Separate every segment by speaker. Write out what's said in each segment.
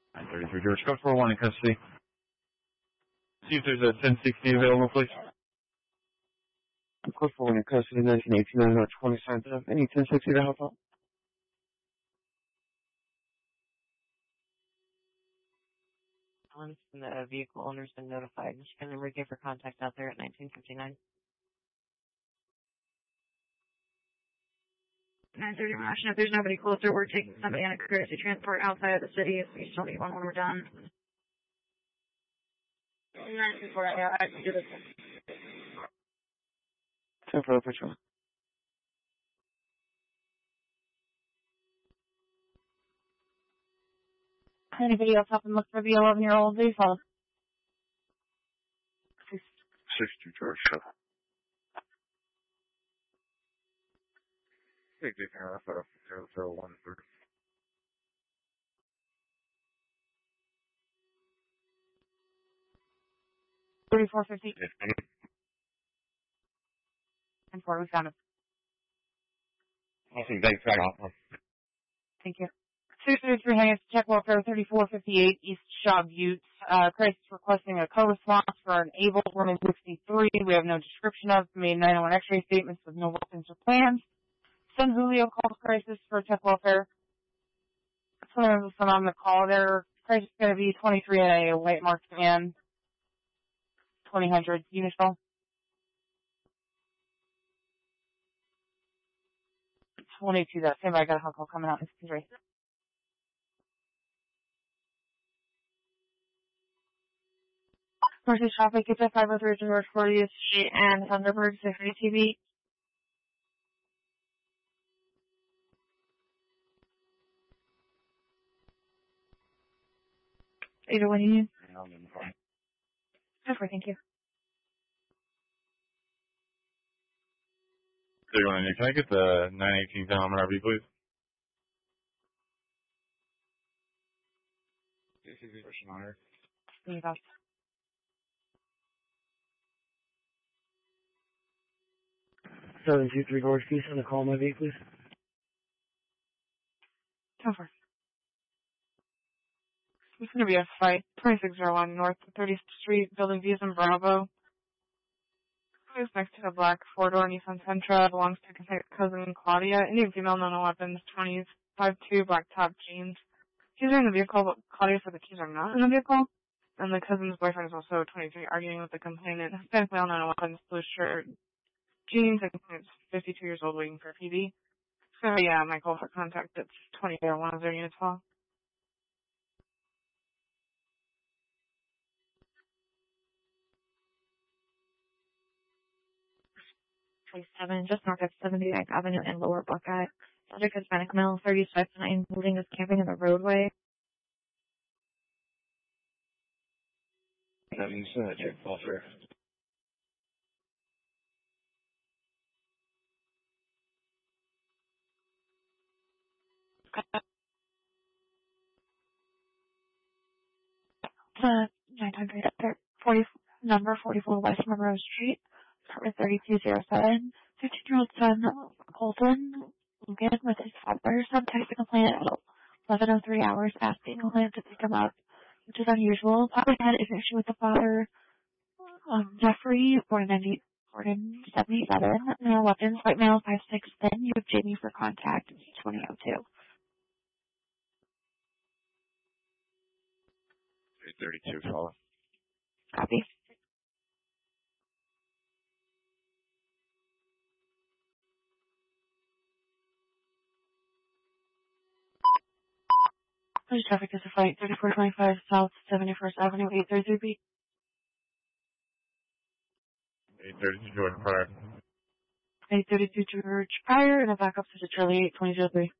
Speaker 1: 933 George, code 41 in custody. See if there's a 1060 available, please.
Speaker 2: Code 41 in custody, 1918, 20 signs up. Any 1060 to help out?
Speaker 3: And the vehicle owner's been notified. Michigan number give for contact out there at 1959. 930 Russian. If there's nobody closer, we're taking somebody on a courtesy transport outside of the city. Please tell me when we're done. 924, yeah, I can do this.
Speaker 2: 10 for the patrol.
Speaker 3: Anybody else help and look for the 11-year-old vehicle?
Speaker 2: 62 George, show. Hey, good, 0013.
Speaker 3: 3450. And 4, we found him.
Speaker 2: Awesome, thanks, back off.
Speaker 3: Thank you. 233 Hands, check welfare 3458 East Shaw Butte. Christ requesting a co-response for an able woman 63. We have no description of. Made 901 x-ray statements with no weapons or plans. San Julio calls crisis for check welfare. Someone on the call there. Crisis is going to be 23 at a white marked man. 2000 unit call. 22, that same. I got a hot call coming out. It's right. Northeast traffic, it's at 503 George 40th Street and Thunderbird 60 TV. Either one you need? Super, thank you.
Speaker 1: 31, can I get the 918 down on RV, please?
Speaker 2: This is the question on her.
Speaker 3: Leave us.
Speaker 2: 723 George, can you send a call my V, please?
Speaker 3: Over. It's going to be a fight. 2601 North 30th Street, Building Views in Bravo. It's next to a black four-door Nissan Sentra. Belongs to cousin Claudia. Indian female, no weapons. 20s, 5'2", black top jeans. Keys are in the vehicle, but Claudia said the keys are not in the vehicle. And the cousin's boyfriend is also 23, arguing with the complainant. Hispanic male, no weapons, blue shirt, jeans. I think it's 52 years old, waiting for PD. So yeah, my call for contact. It's 2001 of their units call. 27, just north of 79th Avenue and Lower Buckeye. Subject Hispanic male, 35 to 9, building is camping in the roadway.
Speaker 2: That means check welfare.
Speaker 3: The 900, number 44 West Monroe Street, apartment 3207. 15-year-old son, Colton Logan, with his father, son texted a complaint at 11:03 hours, asking the complainant to pick him up, which is unusual. Father had an issue with the father, Jeffrey, born in 77, no weapons, white male, 5'6", thin. You have Jamie for contact, 2002.
Speaker 2: 832, follow.
Speaker 3: Copy. Police traffic is a fight, 3425 South 71st Avenue, 833B.
Speaker 1: 832 George Pryor.
Speaker 3: 832 George Pryor, and a backup to Charlie 8203.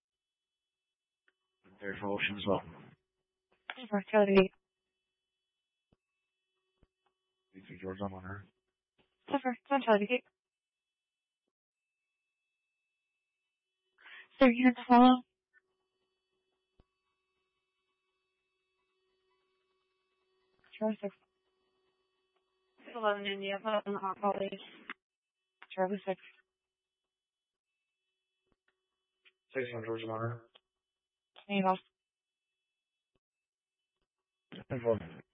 Speaker 2: There for Ocean as well.
Speaker 3: For Charlie
Speaker 2: 832 George, I'm on her.
Speaker 3: Suffer, it's on Charlie 8. So you have to follow? Charlie 6. 11 India, on the hot college. Charlie 6.
Speaker 2: 600 George, I'm on her.
Speaker 3: 20 off.
Speaker 2: 10-4.